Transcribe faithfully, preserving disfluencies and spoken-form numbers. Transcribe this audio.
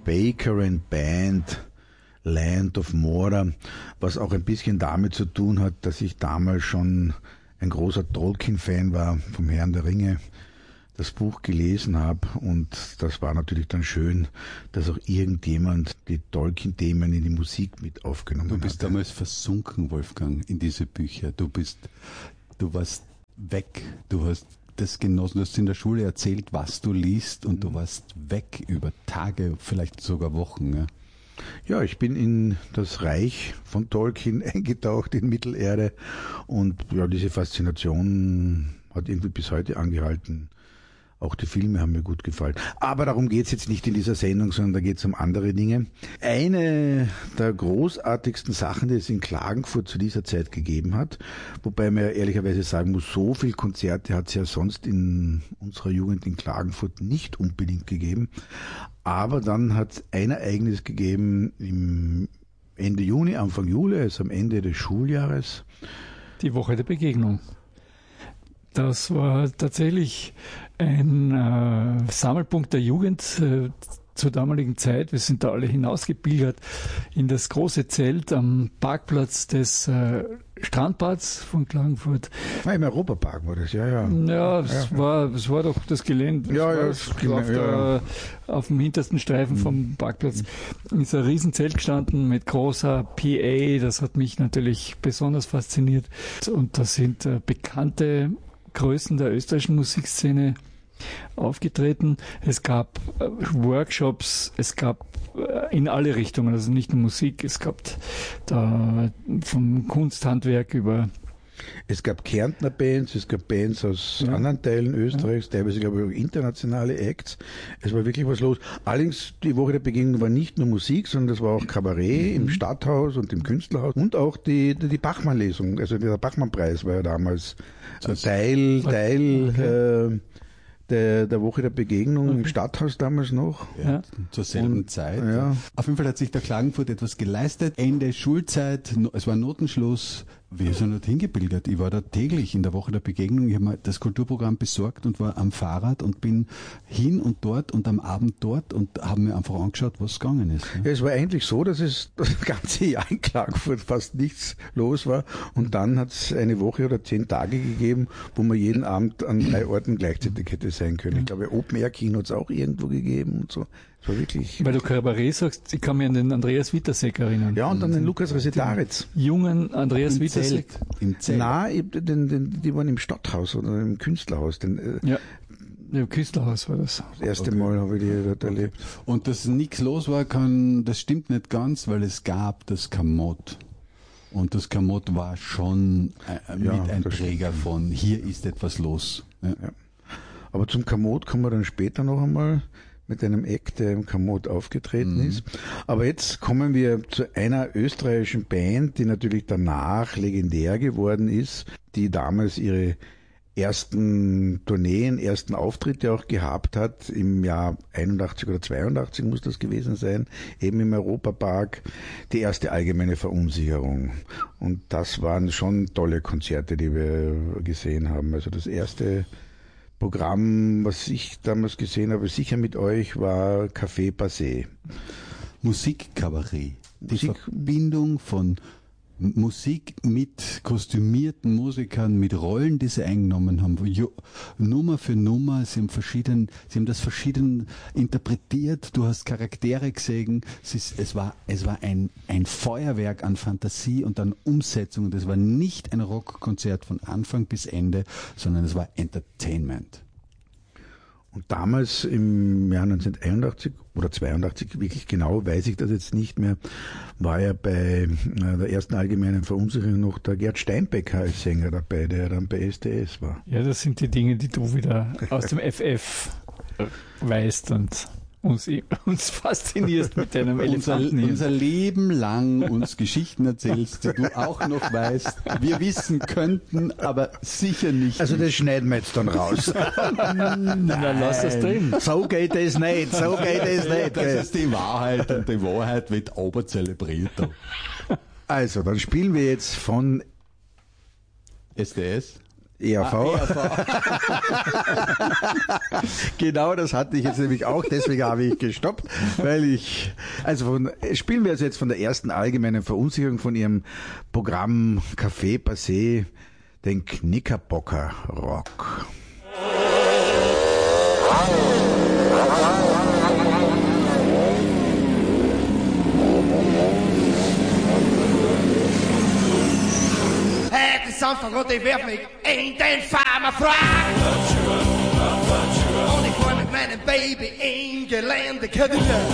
Baker and Band, Land of Mordor, was auch ein bisschen damit zu tun hat, dass ich damals schon ein großer Tolkien-Fan war vom Herrn der Ringe, das Buch gelesen habe, und das war natürlich dann schön, dass auch irgendjemand die Tolkien-Themen in die Musik mit aufgenommen hat. Du bist hatte. damals versunken, Wolfgang, in diese Bücher. Du bist, du warst weg, du hast das genossen, du hast in der Schule erzählt, was du liest, und du warst weg über Tage, vielleicht sogar Wochen. Ja, ja, ich bin in das Reich von Tolkien eingetaucht, in Mittelerde, und ja, diese Faszination hat irgendwie bis heute angehalten. Auch die Filme haben mir gut gefallen. Aber darum geht's jetzt nicht in dieser Sendung, sondern da geht's um andere Dinge. Eine der großartigsten Sachen, die es in Klagenfurt zu dieser Zeit gegeben hat, wobei man ja ehrlicherweise sagen muss, so viele Konzerte hat es ja sonst in unserer Jugend in Klagenfurt nicht unbedingt gegeben. Aber dann hat es ein Ereignis gegeben im Ende Juni, Anfang Juli, also am Ende des Schuljahres. Die Woche der Begegnung. Das war tatsächlich ein äh, Sammelpunkt der Jugend äh, zur damaligen Zeit. Wir sind da alle hinausgepilgert in das große Zelt am Parkplatz des äh, Strandbads von Klagenfurt. Ah, im Europapark war das, ja, ja. Ja, es ja, war, es war doch das Gelände. Ja, ja, das das war auf, ja, ja. Der, auf dem hintersten Streifen vom Parkplatz ist ein Riesenzelt gestanden mit großer P A. Das hat mich natürlich besonders fasziniert. Und da sind äh, bekannte Größen der österreichischen Musikszene aufgetreten. Es gab äh, Workshops, es gab äh, in alle Richtungen, also nicht nur Musik, es gab da vom Kunsthandwerk über... Es gab Kärntner Bands, es gab Bands aus ja. anderen Teilen Österreichs, ja. teilweise glaube ich auch internationale Acts. Es war wirklich was los. Allerdings, die Woche der Begegnung war nicht nur Musik, sondern das war auch Kabarett mhm. im Stadthaus und im Künstlerhaus und auch die, die Bachmann-Lesung. Also der Bachmann-Preis war ja damals das Teil, Teil okay. äh, der, der Woche der Begegnung okay. im Stadthaus damals noch. Ja, ja. Zur selben und, Zeit. Ja. Auf jeden Fall hat sich der Klagenfurt etwas geleistet. Ende Schulzeit, es war Notenschluss. Wir sind dort hingepilgert. Ich war da täglich in der Woche der Begegnung. Ich habe mir das Kulturprogramm besorgt und war am Fahrrad und bin hin und dort und am Abend dort und habe mir einfach angeschaut, was gegangen ist. Ja, es war eigentlich so, dass es das ganze Jahr in Klagenfurt fast nichts los war, und dann hat es eine Woche oder zehn Tage gegeben, wo man jeden Abend an drei Orten gleichzeitig hätte sein können. Ich glaube, Open-Air-Kino hat es auch irgendwo gegeben und so. Es war wirklich... Weil du Kabarett sagst, ich kann mich an den Andreas Witasek erinnern. Ja, und an den Lukas Resetaritz. Jungen Andreas Witasek. Im Zelt. Nein, den, den, die waren im Stadthaus oder im Künstlerhaus. Den, ja, im Künstlerhaus war das. Das erste okay. Mal habe ich die dort okay. erlebt. Und dass nichts los war, kann, das stimmt nicht ganz, weil es gab das Kamott. Und das Kamott war schon äh, ja, mit ein Träger stimmt. von, hier ist etwas los. Ja. Ja. Aber zum Kamott kommen wir dann später noch einmal mit einem Act, der im Kamott aufgetreten mhm. ist. Aber jetzt kommen wir zu einer österreichischen Band, die natürlich danach legendär geworden ist, die damals ihre ersten Tourneen, ersten Auftritte auch gehabt hat, im Jahr einundachtzig oder zweiundachtzig muss das gewesen sein, eben im Europapark, die erste allgemeine Verunsicherung. Und das waren schon tolle Konzerte, die wir gesehen haben. Also das erste Programm, was ich damals gesehen habe, sicher mit euch, war Café Passé. Musikkabarett. Die Musik Verbindung von Musik mit kostümierten Musikern, mit Rollen, die sie eingenommen haben. Jo, Nummer für Nummer, sie haben verschieden, sie haben das verschieden interpretiert. Du hast Charaktere gesehen. Es, ist, es war, es war ein, ein Feuerwerk an Fantasie und an Umsetzung. Und es war nicht ein Rockkonzert von Anfang bis Ende, sondern es war Entertainment. Und damals im Jahr neunzehnhunderteinundachtzig oder zweiundachtzig, wirklich genau weiß ich das jetzt nicht mehr, war ja bei der ersten allgemeinen Verunsicherung noch der Gerd Steinbecker als Sänger dabei, der dann bei S D S war. Ja, das sind die Dinge, die du wieder aus dem F F weißt und uns, uns faszinierst mit deinem Elefanten. Unser, unser Leben lang uns Geschichten erzählst, die du auch noch weißt, wir wissen könnten, aber sicher nicht. Also das schneiden wir jetzt dann raus. Nein, dann lass das drin. So geht es nicht, so geht es nicht. Das ist die Wahrheit und die Wahrheit wird aber zelebriert. Also, dann spielen wir jetzt von S D S. E A V. Ah, E A V. Genau, das hatte ich jetzt nämlich auch, deswegen habe ich gestoppt, weil ich, also von, spielen wir also jetzt von der ersten allgemeinen Verunsicherung von Ihrem Programm Café Passé, den Knickerbocker Rock. Het is Samstag und ich werf mich in den Farmerfrack. Und ich wollte mit meinem Baby in Gelände.